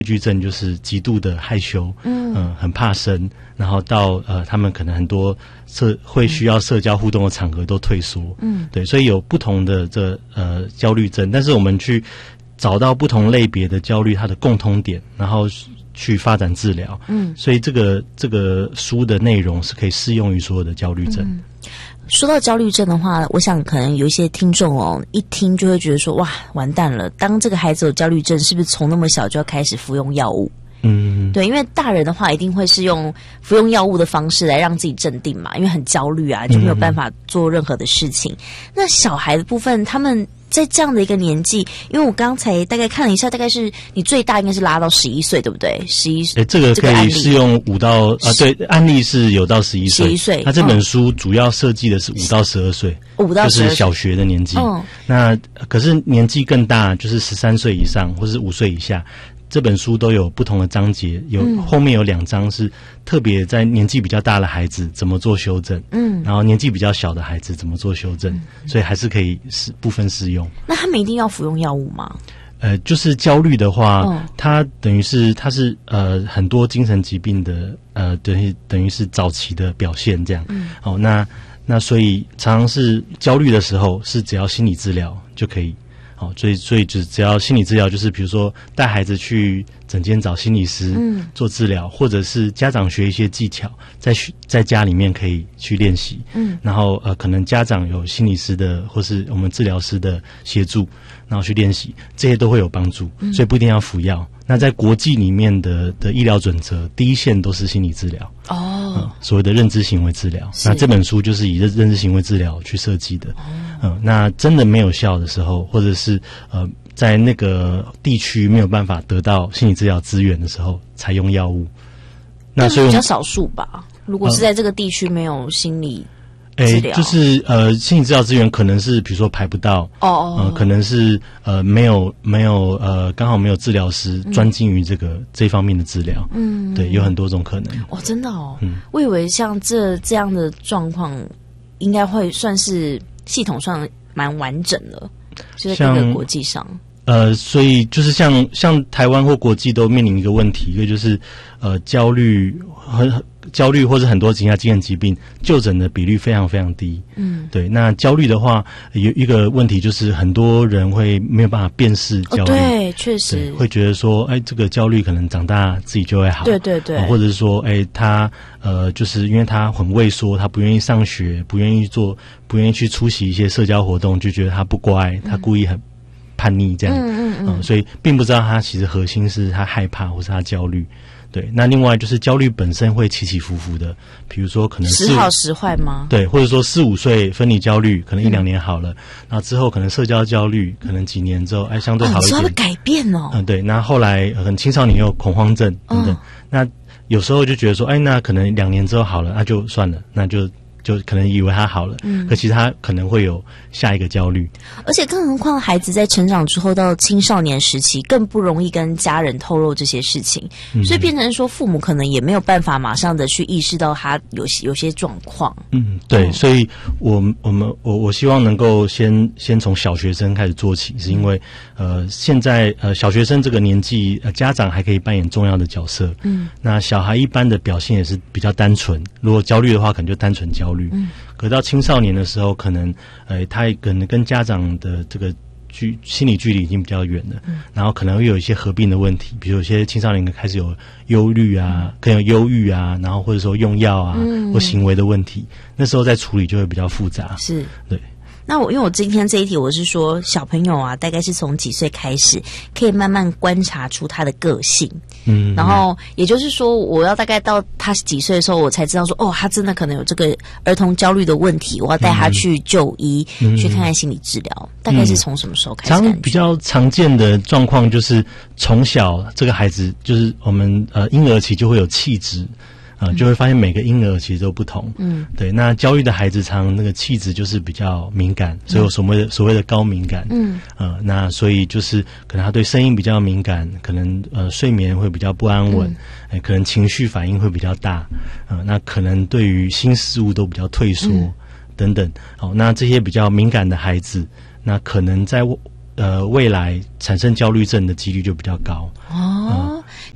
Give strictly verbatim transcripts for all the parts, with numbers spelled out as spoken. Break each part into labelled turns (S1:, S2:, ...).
S1: 惧症就是极度的害羞，嗯、呃，很怕生，然后到呃，他们可能很多社会需要社交互动的场合都退缩，嗯，对，所以有不同的这呃焦虑症，但是我们去找到不同类别的焦虑它的共通点，然后去发展治疗，嗯，所以这个这个书的内容是可以适用于所有的焦虑症。嗯，
S2: 说到焦虑症的话，我想可能有一些听众哦，一听就会觉得说，哇，完蛋了！当这个孩子有焦虑症，是不是从那么小就要开始服用药物？嗯，对，因为大人的话一定会是用服用药物的方式来让自己镇定嘛，因为很焦虑啊，就没有办法做任何的事情。嗯、那小孩的部分，他们在这样的一个年纪，因为我刚才大概看了一下，大概是你最大应该是拉到十一岁，对不对？十一岁，
S1: 这个可以适用五到啊，对，案例是有到十一岁。十一岁，那这本书主要设计的是五到十二岁，五到十二岁就是小学的年纪。嗯，那可是年纪更大，就是十三岁以上或是五岁以下。这本书都有不同的章节，有、嗯、后面有两章是特别在年纪比较大的孩子怎么做修正，嗯，然后年纪比较小的孩子怎么做修正，嗯、所以还是可以是部分适用。
S2: 那他们一定要服用药物吗？
S1: 呃，就是焦虑的话，哦、它等于是它是呃很多精神疾病的呃等于等于是早期的表现这样。嗯，哦，那那所以常常是焦虑的时候，是只要心理治疗就可以。哦，所以所以只只要心理治疗，就是比如说带孩子去诊间找心理师做治疗，嗯、或者是家长学一些技巧，在在家里面可以去练习。嗯，然后呃，可能家长有心理师的或是我们治疗师的协助，然后去练习，这些都会有帮助。嗯、所以不一定要服药。那在国际里面的的医疗准则，第一线都是心理治疗。哦、嗯，所谓的认知行为治疗。那这本书就是以认认知行为治疗去设计的。哦、嗯，那真的没有效的时候，或者是呃在那个地区没有办法得到心理治疗资源的时候，采用药物。那所以
S2: 比较少数吧。如果是在这个地区没有心理。
S1: 诶、欸，就是呃，心理治疗资源可能是比如说排不到，哦哦，呃，可能是呃没有没有呃刚好没有治疗师专精于这个、嗯、这方面的治疗，嗯，对，有很多种可能。
S2: 哦，真的哦，嗯，我以为像这这样的状况，应该会算是系统上蛮完整的，就在各个国际上。
S1: 呃，所以就是像像台湾或国际都面临一个问题，一个就是呃焦虑和焦虑或者很多其他精神疾病就诊的比率非常非常低。嗯，对。那焦虑的话，有一个问题就是很多人会没有办法辨识焦虑，哦、
S2: 对，确实
S1: 会觉得说，哎，这个焦虑可能长大自己就会好，
S2: 对对对，
S1: 呃、或者是说，哎，他呃，就是因为他很畏缩，他不愿意上学，不愿意做，不愿意去出席一些社交活动，就觉得他不乖，他故意很。嗯叛逆这样，嗯嗯嗯、呃，所以并不知道他其实核心是他害怕或是他焦虑。对，那另外就是焦虑本身会起起伏伏的，比如说可能
S2: 时好时坏吗？
S1: 对，或者说四五岁分离焦虑，可能一两年好了，嗯、然后之后可能社交焦虑，可能几年之后哎相对好一点，
S2: 哦、会改变哦。
S1: 嗯，对，那后来可能青少年有恐慌症等等，哦、那有时候就觉得说，哎，那可能两年之后好了，那就算了，那就。就可能以为他好了，嗯，可其实他可能会有下一个焦虑，
S2: 而且更何况孩子在成长之后到青少年时期，更不容易跟家人透露这些事情，嗯、所以变成说父母可能也没有办法马上的去意识到他有有些状况。
S1: 嗯，对，嗯、所以我我们我我希望能够先先从小学生开始做起，是因为呃现在呃小学生这个年纪，呃家长还可以扮演重要的角色，嗯，那小孩一般的表现也是比较单纯，如果焦虑的话，可能就单纯焦虑。嗯，可到青少年的时候，可能呃，他可能跟家长的这个距心理距离已经比较远了，嗯、然后可能会有一些合并的问题，比如有些青少年开始有忧虑啊，嗯、可能有忧郁啊，然后或者说用药啊，嗯、或行为的问题，那时候在处理就会比较复杂。
S2: 是，
S1: 对。
S2: 那我因为我今天这一题我是说小朋友啊，大概是从几岁开始可以慢慢观察出他的个性，嗯，然后也就是说我要大概到他几岁的时候，我才知道说哦，他真的可能有这个儿童焦虑的问题，我要带他去就医，嗯、去看看心理治疗。大概是从什么时候开始感觉？
S1: 常比较常见的状况就是从小这个孩子就是我们呃婴儿期就会有气质。呃，就会发现每个婴儿其实都不同。嗯，对。那焦虑的孩子常那个气质就是比较敏感，所以有所谓的所谓的高敏感。嗯，呃，那所以就是可能他对声音比较敏感，可能呃睡眠会比较不安稳，哎、嗯呃，可能情绪反应会比较大。呃，那可能对于新事物都比较退缩、嗯、等等。好，那这些比较敏感的孩子，那可能在呃未来产生焦虑症的几率就比较高。哦。呃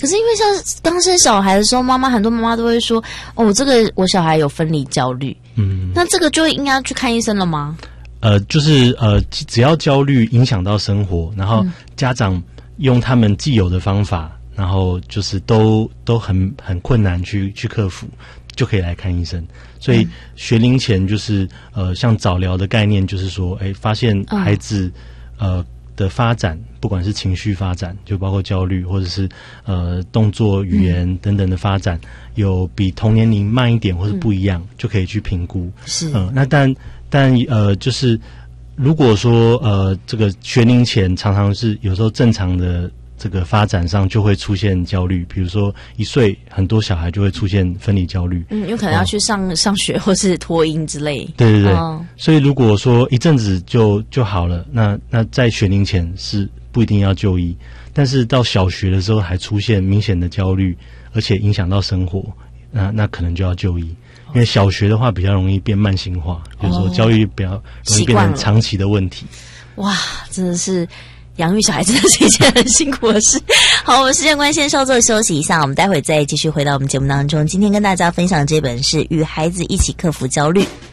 S2: 可是因为像刚生小孩的时候，妈妈很多妈妈都会说，哦，这个我小孩有分离焦虑，嗯，那这个就应该去看医生了吗？
S1: 呃，就是呃，只要焦虑影响到生活，然后家长用他们既有的方法，然后就是都都很很困难去去克服，就可以来看医生。所以学龄前就是呃，像早疗的概念，就是说，哎，发现孩子、嗯、呃的发展，不管是情绪发展，就包括焦虑，或者是呃动作、语言等等的发展，嗯、有比同年龄慢一点或是不一样，嗯、就可以去评估。
S2: 是，
S1: 嗯、呃，那但但呃，就是如果说呃这个学龄前常常是有时候正常的这个发展上就会出现焦虑，比如说一岁很多小孩就会出现分离焦虑，
S2: 嗯，有可能要去上、哦、上学或是托婴之类。
S1: 对对对，
S2: 哦、
S1: 所以如果说一阵子就就好了，那那在学龄前是不一定要就医，但是到小学的时候还出现明显的焦虑，而且影响到生活，那那可能就要就医。因为小学的话比较容易变慢性化，哦、就是说焦虑比较容易变成长期的问题。
S2: 哇，真的是养育小孩真的是一件很辛苦的事。好，我们时间关系先稍作休息一下，我们待会再继续回到我们节目当中。今天跟大家分享的这本是《与孩子一起克服焦虑》。